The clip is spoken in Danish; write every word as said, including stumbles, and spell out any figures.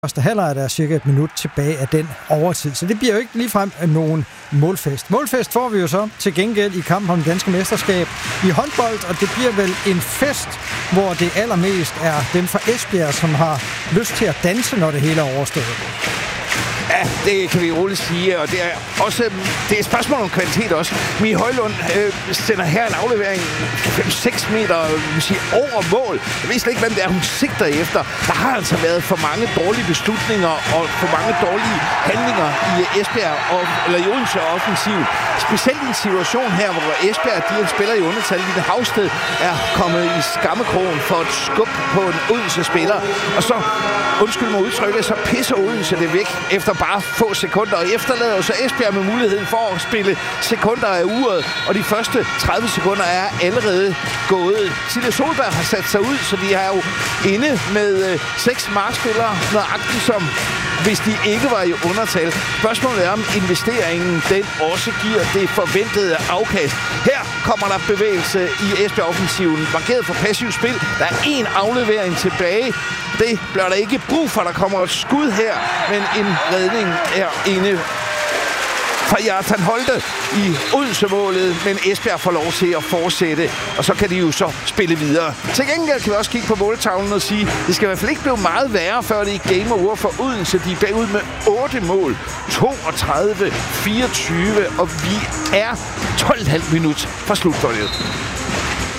Første halvleg der er cirka et minut tilbage af den overtid, så det bliver jo ikke ligefrem nogen målfest. Målfest får vi jo så til gengæld i kampen om det danske mesterskab i håndbold, og det bliver vel en fest, hvor det allermest er dem fra Esbjerg, som har lyst til at danse, når det hele er overstået. Ja, det kan vi roligt sige, og det er også det er et spørgsmål om kvalitet også. Mie Højlund øh, sender her en aflevering fem seks meter vil sige, over mål. Jeg ved slet ikke, hvem det er, hun sigter efter. Der har altså været for mange dårlige beslutninger og for mange dårlige handlinger i Esbjerg og, eller i Odense offensiv. Specielt i en situation her, hvor Esbjerg, de spiller i undertal, Line Havsted er kommet i skammekrogen for et skub på en Odense-spiller. Og så, undskyld mig udtrykket, så pisser Odense det væk efter bare få sekunder, og efterlader så Esbjerg med muligheden for at spille sekunder af uret, og de første tredive sekunder er allerede gået. Silje Solberg har sat sig ud, så de er jo inde med øh, seks markspillere, nøjagtigt som hvis de ikke var i undertal. Spørgsmålet er, om investeringen den også giver det forventede afkast. Her kommer der bevægelse i Esbjerg-offensiven. Markeret for passivt spil. Der er en aflevering tilbage. Det bliver der ikke brug for. Der kommer et skud her, men en redning er inde fra Jartan Holte i Odense-målet, men Esbjerg får lov til at fortsætte, og så kan de jo så spille videre. Til gengæld kan vi også kigge på måltavlen og sige, det skal i hvert fald ikke blive meget værre, før det er game over for Odense. De er bagud med otte mål. toogtredive fireogtyve, og vi er tolv komma fem minut fra slutfældet.